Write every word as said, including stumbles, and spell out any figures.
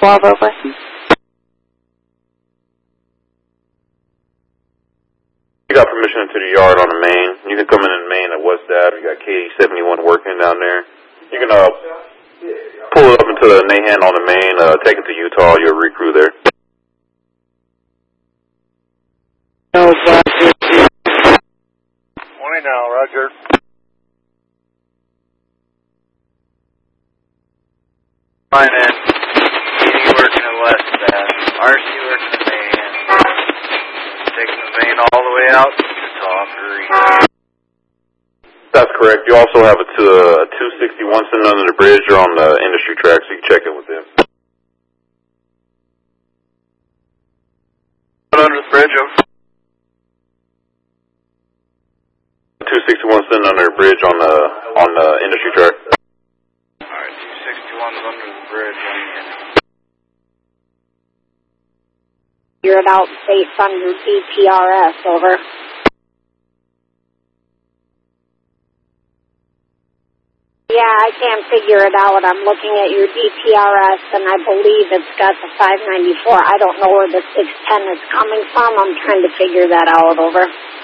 twelve, over. You got permission into the yard on the main. You can come in in Main at West Ave. You got K seventy-one working down there. You can uh, pull it up into the Nahan on the main, uh, take it to Utah. You'll recrew there. Morning now, Roger. Finance. D D working at West Ave. R C working at Nahan. Taking the main all the way out to Utah for recrew. That's correct. You also have a, two, a two sixty-one sitting under the bridge. You're on the industry track, so you can check in with them. Under the bridge, over. two sixty-one sitting under the bridge on the on the industry track. Alright, two sixty-one's under the bridge. You're about based on your D P R S, over. Yeah, I can't figure it out. I'm looking at your D P R S, and I believe it's got the five ninety-four. I don't know where the six ten is coming from. I'm trying to figure that out, over.